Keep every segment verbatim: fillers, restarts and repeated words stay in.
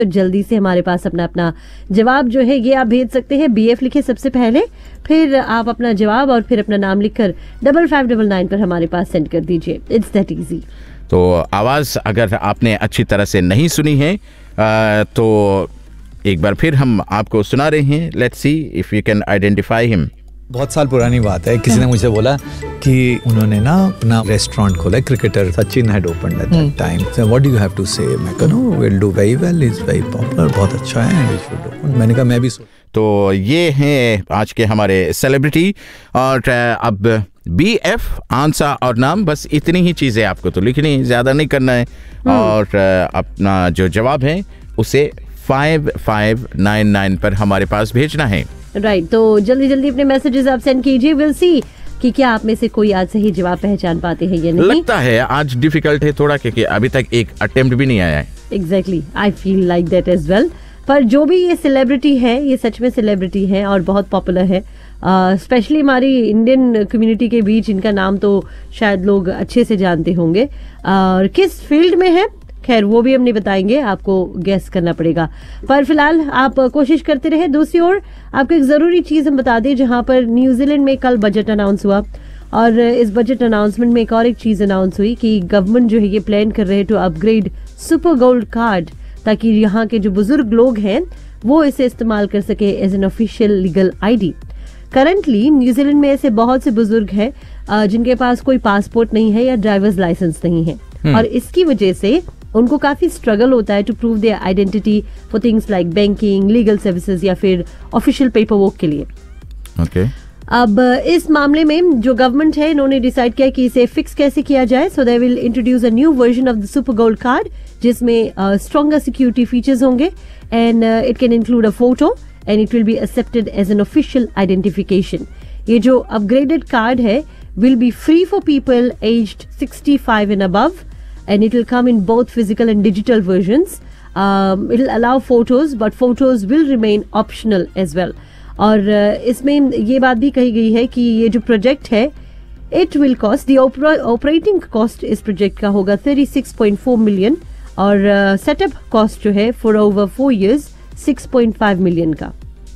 तो जल्दी से हमारे पास अपना अपना जवाब जो है ये आप भेज सकते हैं। बीएफ लिखे सबसे पहले, फिर आप अपना जवाब और फिर अपना नाम लिखकर डबल फाइव डबल नाइन पर हमारे पास सेंड कर दीजिए। It's that easy. तो आवाज़ अगर आपने अच्छी तरह से नहीं सुनी है आ, तो एक बार फिर हम आपको सुना रहे हैं। Let's see if you can identify him. बहुत साल पुरानी बात है, किसी ने मुझे बोला कि उन्होंने ना अपना रेस्टोरेंट खोला, cricketer Sachin had opened at that time. So what do you have to से? मैं कहा no, will do very well, is very popular, बहुत अच्छा है, वी शुड ओपन। मैंने कहा मैं भी। तो ये हैं आज के हमारे सेलिब्रिटी। और अब बी एफ आंसर और नाम, बस इतनी ही चीज़ें आपको तो लिखनी है, ज़्यादा नहीं करना है। और अपना जो जवाब है उसे फाइव फाइव नाइन नाइन पर हमारे पास भेजना है। राइट right, तो जल्दी जल्दी अपने मैसेजेस आप सेंड कीजिए। विल सी कि क्या आप में से कोई आज सही जवाब पहचान पाते हैं या नहीं। लगता है आज डिफिकल्ट है थोड़ा, क्योंकि अभी तक एक अटेम्प्ट भी नहीं आया है। Exactly, I feel like that as well. पर जो भी ये सेलिब्रिटी है, ये सच में सेलिब्रिटी है और बहुत पॉपुलर है, स्पेशली uh, हमारी इंडियन कम्युनिटी के बीच इनका नाम तो शायद लोग अच्छे से जानते होंगे। और uh, किस फील्ड में है, खैर वो भी हम नहीं बताएंगे, आपको गेस करना पड़ेगा। पर फिलहाल आप कोशिश करते रहे। दूसरी ओर आपको एक जरूरी चीज हम बता दें, जहां पर न्यूजीलैंड में कल बजट अनाउंस हुआ और इस बजट अनाउंसमेंट में एक और एक चीज अनाउंस हुई कि गवर्नमेंट जो है ये प्लान कर रहे हैं to upgrade super gold card, ताकि यहाँ के जो बुजुर्ग लोग हैं वो इसे इस्तेमाल कर सके as an official legal ID. Currently New Zealand में ऐसे बहुत से बुजुर्ग हैं जिनके पास कोई पासपोर्ट नहीं है या ड्राइवर्स लाइसेंस नहीं है, और इसकी वजह से उनको काफी स्ट्रगल होता है to prove their identity for things like banking, legal services या फिर ऑफिशियल पेपर वर्क के लिए। ओके, अब इस मामले में जो गवर्नमेंट है इन्होंने डिसाइड किया कि इसे फिक्स कैसे किया जाए। सो they will introduce a new version of the super gold card, जिसमें स्ट्रॉन्गर सिक्योरिटी फीचर्स होंगे and it can include a photo and it will be accepted as an official identification. ये जो अपग्रेडेड कार्ड है will be free for people aged sixty five and above, and it will come in both physical and digital versions. Um, it will allow photos, but photos will remain optional as well. और uh, इसमें ये बात भी कही गई है कि ये जो प्रोजेक्ट है it will cost, the operating cost इस प्रोजेक्ट का होगा thirty-six point four million और सेटअप uh, कॉस्ट जो है for over four years six point five million का।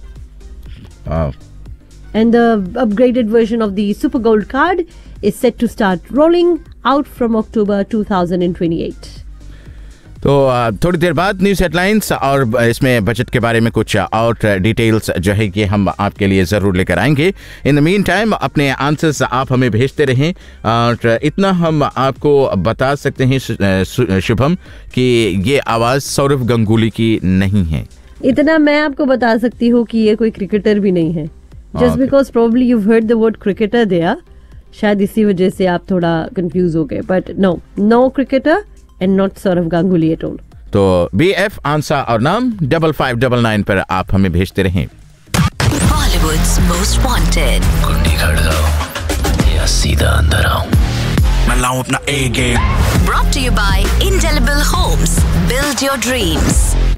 Wow. And the upgraded version of the Super Gold card is set to start rolling out from October twenty twenty-eight. तो थोड़ी देर बाद news headlines और इसमें budget के बारे में कुछ और डिटेल्स जो है कि हम आपके लिए ज़रूर लेकर आएंगे। इन द मीन टाइम अपने आंसर्स आप हमें भेजते रहें। और इतना हम आपको बता सकते हैं शुभम कि ये आवाज़ सौरव गंगुली की नहीं है। इतना मैं आपको बता सकती हूँ कि ये कोई क्रिकेटर भी नहीं है। Just because probably you heard the word cricketer there, शायद इसी वजह से आप थोड़ा कंफ्यूज हो गए। But no, no cricketer and not Saurav Ganguly at all. तो बी एफ आंसर और नाम डबल फाइव डबल नाइन पर आप हमें भेजते रहें। Bollywoods most wanted. कुंडी खड़काओ या सीधा अंदर आओ, मैं लाऊं अपना ए game. Brought to you by Indelible Homes. Build your dreams.